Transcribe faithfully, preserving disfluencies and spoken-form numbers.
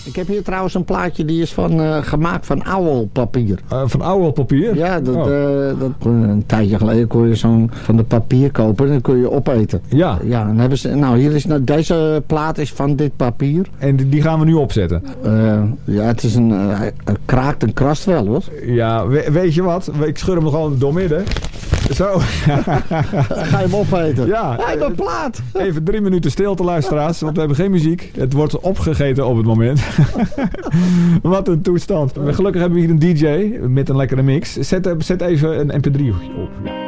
Ik heb hier trouwens een plaatje die is van, uh, gemaakt van ouwelpapier. Uh, van ouwelpapier? Ja, dat, oh. uh, dat, een tijdje geleden kon je zo'n van de papier kopen en dan kun je opeten. Ja. Ja, dan hebben ze, nou, hier is, nou, deze plaat is van dit papier. En die gaan we nu opzetten? Uh, ja, het is een, uh, een kraakt en krast wel, hoor. Ja, we, weet je wat? Ik schud hem gewoon doormidden. Zo. Ga je hem opeten? Ja. Hij heeft een plaat. Even drie minuten stilte, luisteraars, want we hebben geen muziek. Het wordt opgegeten op het moment. Wat een toestand. Gelukkig hebben we hier een D J met een lekkere mix. Zet, zet even een M P drie op.